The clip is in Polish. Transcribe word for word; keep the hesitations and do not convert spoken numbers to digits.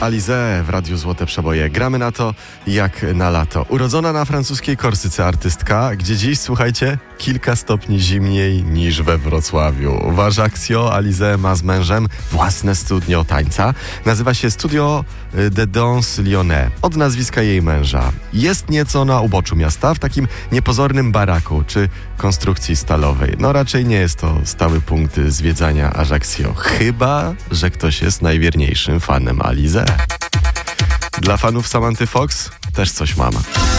Alizée w Radiu Złote Przeboje. Gramy na to jak na lato. Urodzona na francuskiej Korsyce artystka, gdzie dziś, słuchajcie, kilka stopni zimniej niż we Wrocławiu. W Ajaccio Alizée ma z mężem własne studio tańca. Nazywa się Studio de Danse Lyonnais, od nazwiska jej męża. Jest nieco na uboczu miasta, w takim niepozornym baraku czy konstrukcji stalowej. No raczej nie jest to stały punkt zwiedzania Ajaccio. Chyba że ktoś jest najwierniejszym fanem Alizée. Dla fanów Samanthy Fox też coś mam.